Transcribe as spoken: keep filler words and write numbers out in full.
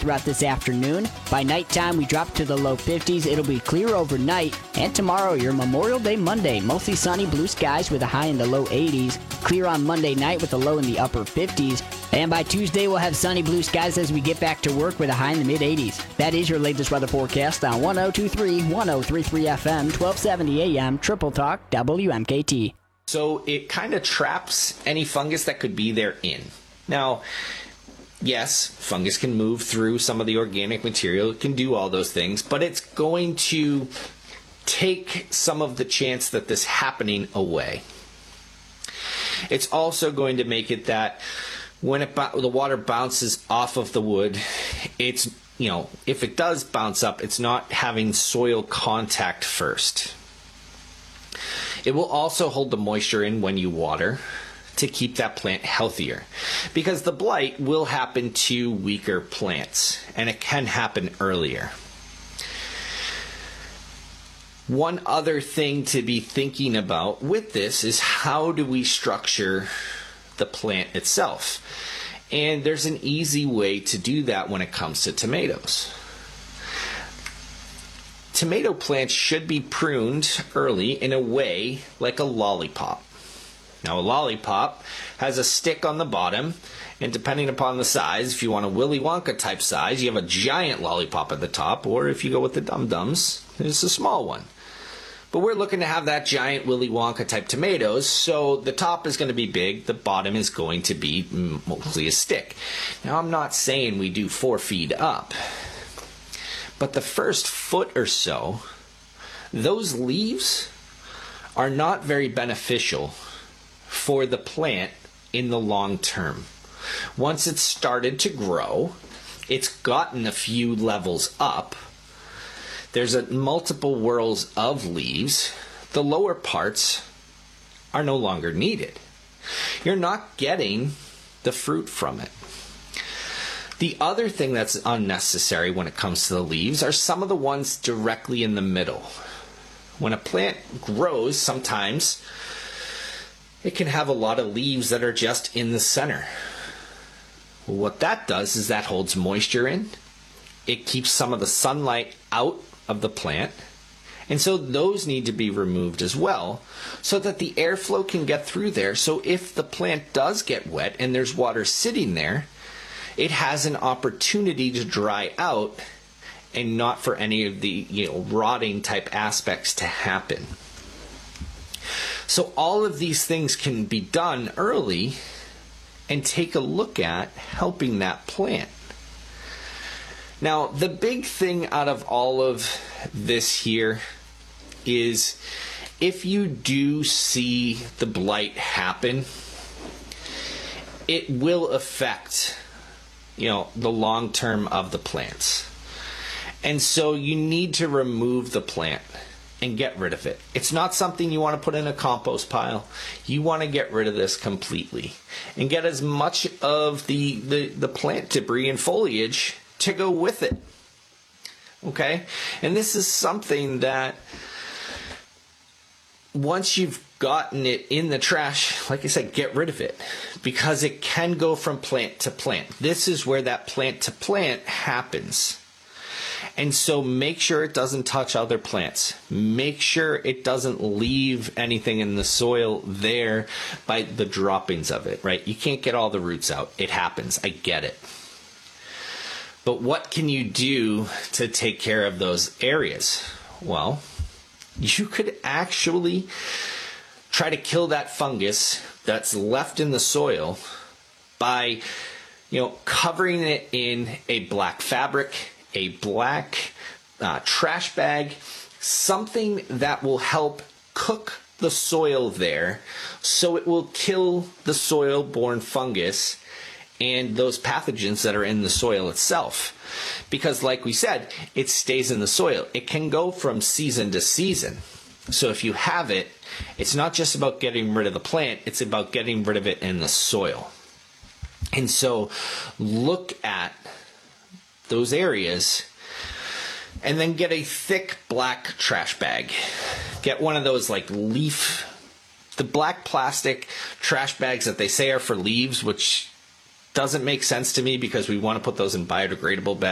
throughout this afternoon. By nighttime, we drop to the low fifties. It'll be clear overnight. And tomorrow, your Memorial Day Monday, mostly sunny, blue skies with a high in the low eighties. Clear on Monday night with a low in the upper fifties. And by Tuesday, we'll have sunny blue skies as we get back to work with a high in the mid eighties. That is your latest weather forecast on one oh two three, one oh three three F M, twelve seventy A M, Triple Talk, W M K T. So it kind of traps any fungus that could be there in. Now, yes, fungus can move through some of the organic material. It can do all those things, but it's going to take some of the chance that this happening away. It's also going to make it that when it, the water bounces off of the wood, it's, you know, if it does bounce up, it's not having soil contact first. It will also hold the moisture in when you water to keep that plant healthier, because the blight will happen to weaker plants and it can happen earlier. One other thing to be thinking about with this is how do we structure the plant itself? And there's an easy way to do that when it comes to tomatoes. Tomato plants should be pruned early in a way like a lollipop. Now, a lollipop has a stick on the bottom, and depending upon the size, if you want a Willy Wonka type size, you have a giant lollipop at the top, or if you go with the Dum Dums, it's a small one. But we're looking to have that giant Willy Wonka type tomatoes, so the top is going to be big, the bottom is going to be mostly a stick. Now, I'm not saying we do four feet up, but the first foot or so, those leaves are not very beneficial for the plant in the long term. Once it's started to grow, it's gotten a few levels up, there's a multiple whorls of leaves, the lower parts are no longer needed. You're not getting the fruit from it. The other thing that's unnecessary when it comes to the leaves are some of the ones directly in the middle. When a plant grows, sometimes it can have a lot of leaves that are just in the center. Well, what that does is that holds moisture in. It keeps some of the sunlight out of the plant. And so those need to be removed as well so that the airflow can get through there. So if the plant does get wet and there's water sitting there, it has an opportunity to dry out and not for any of the, you know, rotting type aspects to happen. So all of these things can be done early and take a look at helping that plant. Now, the big thing out of all of this here is if you do see the blight happen, it will affect, you know, the long term of the plants. And so you need to remove the plant and get rid of it. It's not something you want to put in a compost pile. You want to get rid of this completely and get as much of the, the, the plant debris and foliage to go with it. Okay? And this is something that once you've gotten it in the trash, like I said, get rid of it because it can go from plant to plant. This is where that plant to plant happens. And so make sure it doesn't touch other plants. Make sure it doesn't leave anything in the soil there by the droppings of it, right? You can't get all the roots out. It happens. I get it. But what can you do to take care of those areas? Well, you could actually try to kill that fungus that's left in the soil by, you know, covering it in a black fabric, a black uh, trash bag, something that will help cook the soil there so it will kill the soil-borne fungus and those pathogens that are in the soil itself. Because like we said, it stays in the soil. It can go from season to season. So if you have it, it's not just about getting rid of the plant, it's about getting rid of it in the soil. And so look at those areas and then get a thick black trash bag. Get one of those like leaf, the black plastic trash bags that they say are for leaves, which doesn't make sense to me because we want to put those in biodegradable bags.